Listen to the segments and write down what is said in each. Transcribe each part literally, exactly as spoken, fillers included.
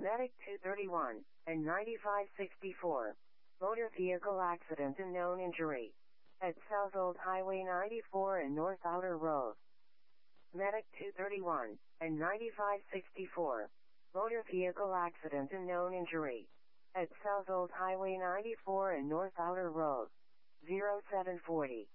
Medic two thirty-one and ninety-five sixty-four. Motor vehicle accident and known injury. At South Old Highway ninety-four and North Outer Road. Medic two thirty-one and ninety-five sixty-four. Motor vehicle accident and known injury. At South Old Highway ninety-four and North Outer Road. zero seven forty.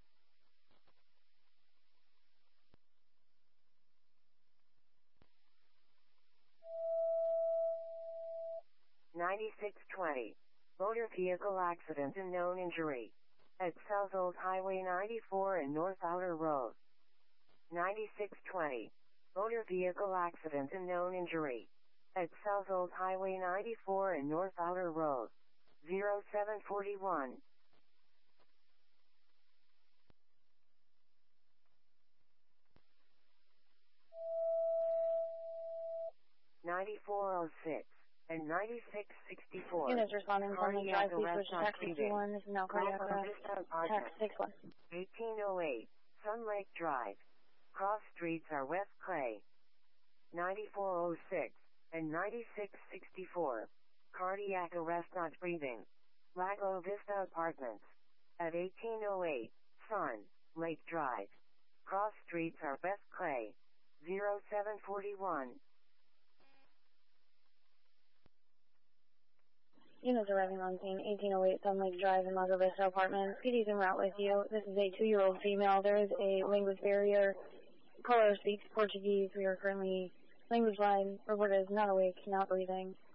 ninety-six twenty. Motor vehicle accident and known injury. At South Old Highway ninety-four and North Outer Road. ninety-six twenty. Motor vehicle accident and known injury. At South Old Highway ninety-four and North Outer Road. zero seven forty-one. ninety-four oh six and ninety-six sixty-four. Units responding from the drive, please switch to tax sixty-one. This is now cardiac arrest. Tax sixty-one. eighteen oh eight, Sun Lake Drive. Cross streets are West Clay. ninety-four oh six and ninety-six sixty-four. Cardiac arrest not breathing. Lago Vista Apartments. At eighteen oh eight, Sun Lake Drive. Cross streets are West Clay. zero seven forty-one. Units arriving on scene, eighteen oh eight Sun Lake Drive in Lago Vista Apartments. P D's en route with you. This is a two-year-old female. There is a language barrier. Caller speaks Portuguese. We are currently language line. Reported is not awake, not breathing.